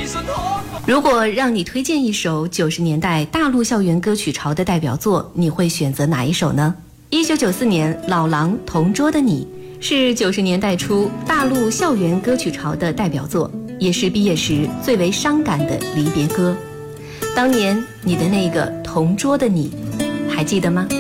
如果让你推荐一首90年代大陆校园歌曲潮的代表作，你会选择哪一首呢？1994年老狼《同桌的你》是90年代初大陆校园歌曲潮的代表作，也是毕业时最为伤感的离别歌。当年你的那个同桌的你，还记得吗？